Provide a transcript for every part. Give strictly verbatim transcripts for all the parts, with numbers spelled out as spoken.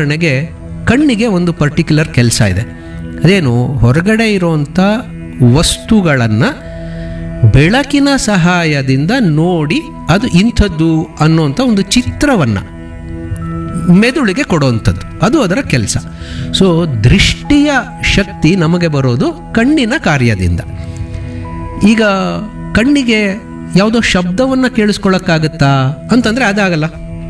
ಉದಾಹರಣೆಗೆ ಕಣ್ಣಿಗೆ ಒಂದು ಪರ್ಟಿಕ್ಯುಲರ್ ಕೆಲಸ ಇದೆ. ಅದೇನು, ಹೊರಗಡೆ ಇರುವಂಥ ವಸ್ತುಗಳನ್ನು ಬೆಳಕಿನ ಸಹಾಯದಿಂದ ನೋಡಿ ಅದು ಇಂಥದ್ದು ಅನ್ನೋಂಥ ಒಂದು ಚಿತ್ರವನ್ನು ಮೆದುಳಿಗೆ ಕೊಡುವಂಥದ್ದು, ಅದು ಅದರ ಕೆಲಸ. ಸೊ ದೃಷ್ಟಿಯ ಶಕ್ತಿ ನಮಗೆ ಬರೋದು ಕಣ್ಣಿನ ಕಾರ್ಯದಿಂದ. ಈಗ ಕಣ್ಣಿಗೆ ಯಾವುದೋ ಶಬ್ದವನ್ನು ಕೇಳಿಸ್ಕೊಳ್ಳೋಕ್ಕಾಗತ್ತಾ ಅಂತಂದರೆ ಅದಾಗಲ್ಲ.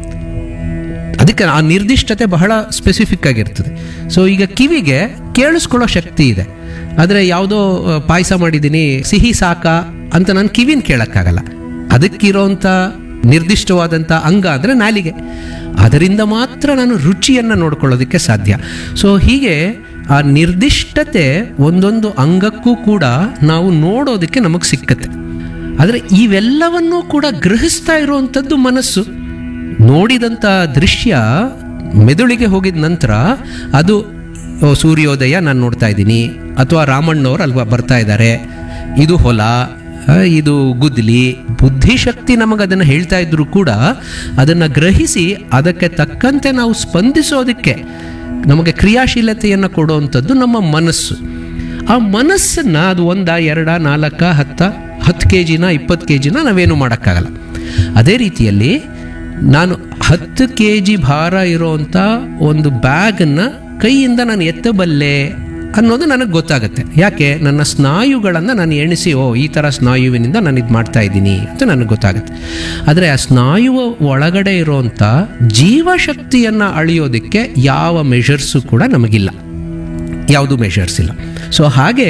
ಅದಕ್ಕೆ ಆ ನಿರ್ದಿಷ್ಟತೆ ಬಹಳ ಸ್ಪೆಸಿಫಿಕ್ ಆಗಿರ್ತದೆ. ಸೊ ಈಗ ಕಿವಿಗೆ ಕೇಳಿಸ್ಕೊಳ್ಳೋ ಶಕ್ತಿ ಇದೆ, ಆದರೆ ಯಾವುದೋ ಪಾಯಸ ಮಾಡಿದ್ದೀನಿ ಸಿಹಿ ಸಾಕ ಅಂತ ನಾನು ಕಿವಿನ ಕೇಳೋಕ್ಕಾಗಲ್ಲ. ಅದಕ್ಕಿರೋಂಥ ನಿರ್ದಿಷ್ಟವಾದಂಥ ಅಂಗ ಅಂದರೆ ನಾಲಿಗೆ, ಅದರಿಂದ ಮಾತ್ರ ನಾನು ರುಚಿಯನ್ನು ನೋಡ್ಕೊಳ್ಳೋದಕ್ಕೆ ಸಾಧ್ಯ. ಸೊ ಹೀಗೆ ಆ ನಿರ್ದಿಷ್ಟತೆ ಒಂದೊಂದು ಅಂಗಕ್ಕೂ ಕೂಡ ನಾವು ನೋಡೋದಕ್ಕೆ ನಮಗೆ ಸಿಕ್ಕತ್ತೆ. ಆದರೆ ಇವೆಲ್ಲವನ್ನೂ ಕೂಡ ಗ್ರಹಿಸ್ತಾ ಇರುವಂಥದ್ದು ಮನಸ್ಸು. ನೋಡಿದಂಥ ದೃಶ್ಯ ಮೆದುಳಿಗೆ ಹೋಗಿದ ನಂತರ ಅದು ಸೂರ್ಯೋದಯ ನಾನು ನೋಡ್ತಾ ಇದ್ದೀನಿ, ಅಥವಾ ರಾಮಣ್ಣವ್ರು ಅಲ್ವಾ ಬರ್ತಾ ಇದ್ದಾರೆ, ಇದು ಹೊಲ, ಇದು ಗುದ್ದಲಿ, ಬುದ್ಧಿಶಕ್ತಿ ನಮಗೆ ಅದನ್ನು ಹೇಳ್ತಾ ಇದ್ರೂ ಕೂಡ ಅದನ್ನು ಗ್ರಹಿಸಿ ಅದಕ್ಕೆ ತಕ್ಕಂತೆ ನಾವು ಸ್ಪಂದಿಸೋದಕ್ಕೆ ನಮಗೆ ಕ್ರಿಯಾಶೀಲತೆಯನ್ನು ಕೊಡುವಂಥದ್ದು ನಮ್ಮ ಮನಸ್ಸು. ಆ ಮನಸ್ಸನ್ನು ಅದು ಒಂದ ಎರಡ ನಾಲ್ಕ ಹತ್ತ ಹತ್ತು ಕೆ ಜಿನ ಇಪ್ಪತ್ತು ಕೆ ಜಿನ ನಾವೇನು ಮಾಡೋಕ್ಕಾಗಲ್ಲ. ಅದೇ ರೀತಿಯಲ್ಲಿ ನಾನು ಹತ್ತು ಕೆ ಜಿ ಭಾರ ಇರೋವಂಥ ಒಂದು ಬ್ಯಾಗನ್ನು ಕೈಯಿಂದ ನಾನು ಎತ್ತಬಲ್ಲೆ ಅನ್ನೋದು ನನಗೆ ಗೊತ್ತಾಗುತ್ತೆ. ಯಾಕೆ? ನನ್ನ ಸ್ನಾಯುಗಳನ್ನು ನಾನು ಎಣಿಸಿ, ಓ ಈ ಥರ ಸ್ನಾಯುವಿನಿಂದ ನಾನು ಇದು ಮಾಡ್ತಾ ಇದ್ದೀನಿ ಅಂತ ನನಗೆ ಗೊತ್ತಾಗುತ್ತೆ. ಆದರೆ ಆ ಸ್ನಾಯುವ ಒಳಗಡೆ ಇರೋವಂಥ ಜೀವಶಕ್ತಿಯನ್ನು ಅಳೆಯೋದಕ್ಕೆ ಯಾವ ಮೆಷರ್ಸು ಕೂಡ ನಮಗಿಲ್ಲ, ಯಾವುದು ಮೆಷರ್ಸ್ ಇಲ್ಲ. ಸೊ ಹಾಗೆ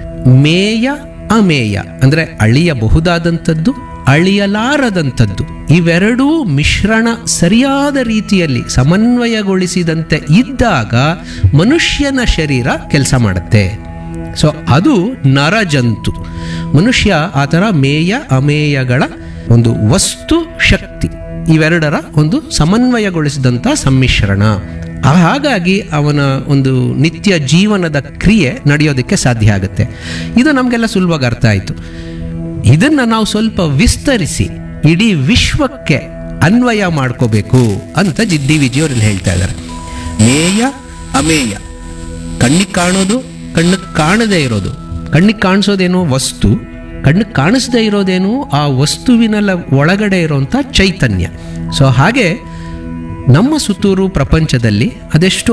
ಮೇಯ ಅಮೇಯ ಅಂದರೆ ಅಳಿಯಬಹುದಾದಂಥದ್ದು, ಅಳಿಯಲಾರದಂಥದ್ದು, ಇವೆರಡೂ ಮಿಶ್ರಣ ಸರಿಯಾದ ರೀತಿಯಲ್ಲಿ ಸಮನ್ವಯಗೊಳಿಸಿದಂತೆ ಇದ್ದಾಗ ಮನುಷ್ಯನ ಶರೀರ ಕೆಲಸ ಮಾಡುತ್ತೆ. ಸೊ ಅದು ನರಜಂತು. ಮನುಷ್ಯ ಆ ಥರ ಮೇಯ ಅಮೇಯಗಳ ಒಂದು ವಸ್ತು ಶಕ್ತಿ ಇವೆರಡರ ಒಂದು ಸಮನ್ವಯಗೊಳಿಸಿದಂಥ ಸಮ್ಮಿಶ್ರಣ. ಹಾಗಾಗಿ ಅವನ ಒಂದು ನಿತ್ಯ ಜೀವನದ ಕ್ರಿಯೆ ನಡೆಯೋದಕ್ಕೆ ಸಾಧ್ಯ ಆಗುತ್ತೆ. ಇದು ನಮಗೆಲ್ಲ ಸುಲಭವಾಗಿ ಅರ್ಥ ಆಯಿತು. ಇದನ್ನು ನಾವು ಸ್ವಲ್ಪ ವಿಸ್ತರಿಸಿ ಇಡೀ ವಿಶ್ವಕ್ಕೆ ಅನ್ವಯ ಮಾಡ್ಕೋಬೇಕು ಅಂತ ಡಿ ವಿ ಜಿಯವರಲ್ಲಿ ಹೇಳ್ತಾ ಇದ್ದಾರೆ. ಮೇಯ ಅಮೇಯ, ಕಣ್ಣಿಗೆ ಕಾಣೋದು, ಕಣ್ಣಿಗೆ ಕಾಣದೇ ಇರೋದು. ಕಣ್ಣಿಗೆ ಕಾಣಿಸೋದೇನು ವಸ್ತು, ಕಣ್ಣಿಗೆ ಕಾಣಿಸದೇ ಇರೋದೇನು ಆ ವಸ್ತುವಿನ ಒಳಗಡೆ ಇರೋಂಥ ಚೈತನ್ಯ. ಸೊ ಹಾಗೆ ನಮ್ಮ ಸುತ್ತೂರು ಪ್ರಪಂಚದಲ್ಲಿ ಅದೆಷ್ಟೋ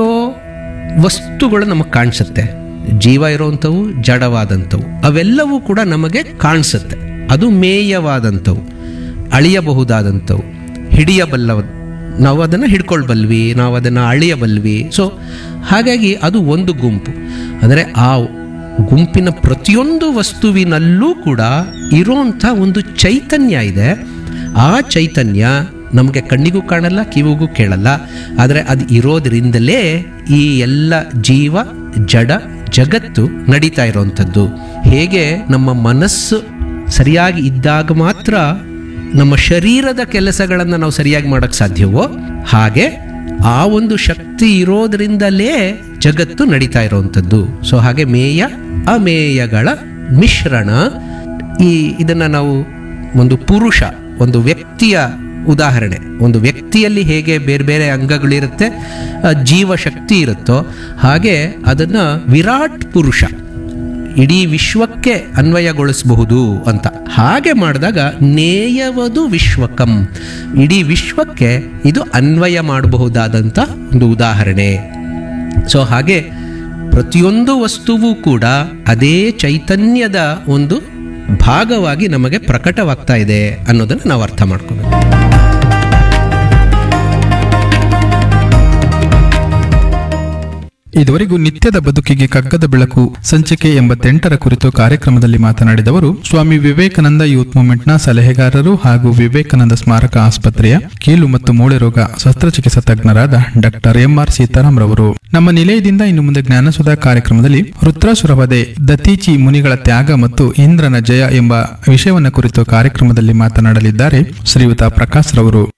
ವಸ್ತುಗಳು ನಮಗೆ ಕಾಣಿಸುತ್ತೆ, ಜೀವ ಇರೋವಂಥವು, ಜಡವಾದಂಥವು, ಅವೆಲ್ಲವೂ ಕೂಡ ನಮಗೆ ಕಾಣಿಸುತ್ತೆ. ಅದು ಮೇಯವಾದಂಥವು, ಅಳಿಯಬಹುದಾದಂಥವು, ಹಿಡಿಯಬಲ್ಲವ, ನಾವು ಅದನ್ನು ಹಿಡ್ಕೊಳ್ಬಲ್ವಿ, ನಾವು ಅದನ್ನು ಅಳಿಯಬಲ್ವಿ. ಸೊ ಹಾಗಾಗಿ ಅದು ಒಂದು ಗುಂಪು. ಆದರೆ ಆ ಗುಂಪಿನ ಪ್ರತಿಯೊಂದು ವಸ್ತುವಿನಲ್ಲೂ ಕೂಡ ಇರೋಂಥ ಒಂದು ಚೈತನ್ಯ ಇದೆ. ಆ ಚೈತನ್ಯ ನಮಗೆ ಕಣ್ಣಿಗೂ ಕಾಣಲ್ಲ, ಕಿವಿಗೂ ಕೇಳಲ್ಲ, ಆದರೆ ಅದು ಇರೋದ್ರಿಂದಲೇ ಈ ಎಲ್ಲ ಜೀವ ಜಡ ಜಗತ್ತು ನಡೀತಾ ಇರೋವಂಥದ್ದು. ಹೇಗೆ ನಮ್ಮ ಮನಸ್ಸು ಸರಿಯಾಗಿ ಇದ್ದಾಗ ಮಾತ್ರ ನಮ್ಮ ಶರೀರದ ಕೆಲಸಗಳನ್ನು ನಾವು ಸರಿಯಾಗಿ ಮಾಡೋಕ್ಕೆ ಸಾಧ್ಯವೋ, ಹಾಗೆ ಆ ಒಂದು ಶಕ್ತಿ ಇರೋದ್ರಿಂದಲೇ ಜಗತ್ತು ನಡೀತಾ ಇರೋವಂಥದ್ದು. ಸೊ ಹಾಗೆ ಮೇಯ ಅಮೇಯಗಳ ಮಿಶ್ರಣ. ಈ ಇದನ್ನು ನಾವು ಒಂದು ಪುರುಷ, ಒಂದು ವ್ಯಕ್ತಿಯ ಉದಾಹರಣೆ, ಒಂದು ವ್ಯಕ್ತಿಯಲ್ಲಿ ಹೇಗೆ ಬೇರೆ ಬೇರೆ ಅಂಗಗಳಿರುತ್ತೆ, ಜೀವಶಕ್ತಿ ಇರುತ್ತೋ, ಹಾಗೆ ಅದನ್ನು ವಿರಾಟ್ ಪುರುಷ ಇಡೀ ವಿಶ್ವಕ್ಕೆ ಅನ್ವಯಗೊಳಿಸಬಹುದು ಅಂತ. ಹಾಗೆ ಮಾಡಿದಾಗ ನೇಯವದು ವಿಶ್ವಕಂ, ಇಡೀ ವಿಶ್ವಕ್ಕೆ ಇದು ಅನ್ವಯ ಮಾಡಬಹುದಾದಂಥ ಒಂದು ಉದಾಹರಣೆ. ಸೊ ಹಾಗೆ ಪ್ರತಿಯೊಂದು ವಸ್ತುವು ಕೂಡ ಅದೇ ಚೈತನ್ಯದ ಒಂದು ಭಾಗವಾಗಿ ನಮಗೆ ಪ್ರಕಟವಾಗ್ತಾ ಇದೆ ಅನ್ನೋದನ್ನು ನಾವು ಅರ್ಥ ಮಾಡ್ಕೋಬೇಕು. ಇದುವರೆಗೂ ನಿತ್ಯದ ಬದುಕಿಗೆ ಕಗ್ಗದ ಬೆಳಕು ಸಂಚಿಕೆ ಎಂಬತ್ತೆಂಟರ ಕುರಿತು ಕಾರ್ಯಕ್ರಮದಲ್ಲಿ ಮಾತನಾಡಿದವರು ಸ್ವಾಮಿ ವಿವೇಕಾನಂದ ಯೂತ್ ಮೂವ್ಮೆಂಟ್ನ ಸಲಹೆಗಾರರು ಹಾಗೂ ವಿವೇಕಾನಂದ ಸ್ಮಾರಕ ಆಸ್ಪತ್ರೆಯ ಕೀಲು ಮತ್ತು ಮೂಳೆ ರೋಗ ಶಸ್ತ್ರಚಿಕಿತ್ಸಾ ತಜ್ಞರಾದ ಡಾಕ್ಟರ್ ಎಂ ಆರ್ ಸೀತಾರಾಮ್ ರವರು. ನಮ್ಮ ನಿಲಯದಿಂದ ಇನ್ನು ಮುಂದೆ ಜ್ಞಾನಸುಧಾ ಕಾರ್ಯಕ್ರಮದಲ್ಲಿ ರುದ್ರಾಸುರವಧೆ, ದತೀಚಿ ಮುನಿಗಳ ತ್ಯಾಗ ಮತ್ತು ಇಂದ್ರನ ಜಯ ಎಂಬ ವಿಷಯವನ್ನು ಕುರಿತು ಕಾರ್ಯಕ್ರಮದಲ್ಲಿ ಮಾತನಾಡಲಿದ್ದಾರೆ ಶ್ರೀಯುತ ಪ್ರಕಾಶ್ ರವರು.